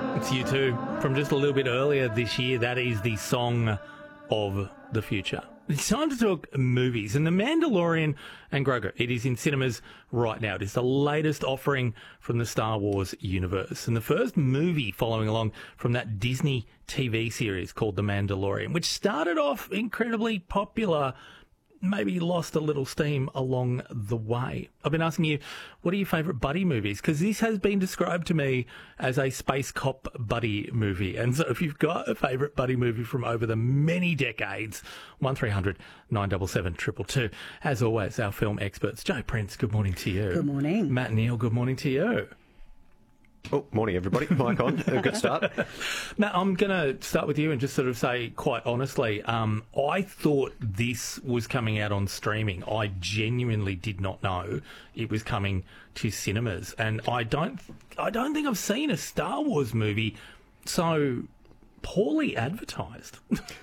It's U2 from just a little bit earlier this year. That is the song of the future. It's time to talk movies. And The Mandalorian and Grogu, it is in cinemas right now. It is the latest offering from the Star Wars universe. And the first movie following along from that Disney TV series called The Mandalorian, which started off incredibly popular, maybe lost a little steam along the way. I've been asking you, what are your favourite buddy movies? Because this has been described to me as a space cop buddy movie. And so if you've got a favourite buddy movie from over the many decades, 1300 977 222. As always, our film experts. Joe Prince, good morning to you. Good morning. Matt Neal, good morning to you. Oh, morning, everybody. Mic on. A good start. Matt, I'm going to start with you and just sort of say, quite honestly, I thought this was coming out on streaming. I genuinely did not know it was coming to cinemas. And I don't think I've seen a Star Wars movie so poorly advertised.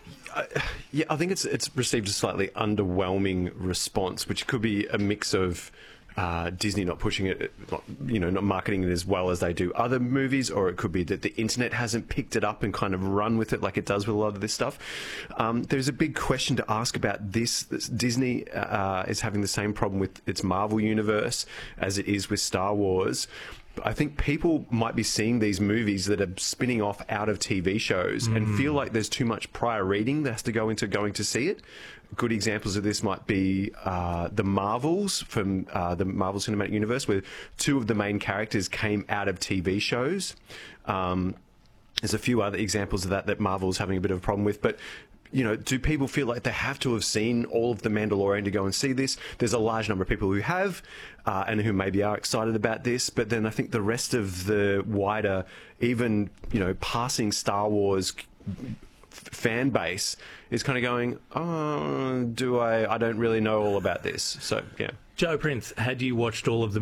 Yeah, I think it's received a slightly underwhelming response, which could be a mix of Disney not pushing it, not marketing it as well as they do other movies, or it could be that the internet hasn't picked it up and kind of run with it like it does with a lot of this stuff. There's a big question to ask about this. Disney is having the same problem with its Marvel universe as it is with Star Wars. I think people might be seeing these movies that are spinning off out of TV shows and feel like there's too much prior reading that has to go into going to see it. Good examples of this might be the Marvels from the Marvel Cinematic Universe, where two of the main characters came out of TV shows. There's a few other examples of that Marvel's having a bit of a problem with, but do people feel like they have to have seen all of The Mandalorian to go and see this? There's a large number of people who have and who maybe are excited about this, but then I think the rest of the wider, even, passing Star Wars fan base is kind of going, I don't really know all about this. So, yeah. Joe Prince, had you watched all of the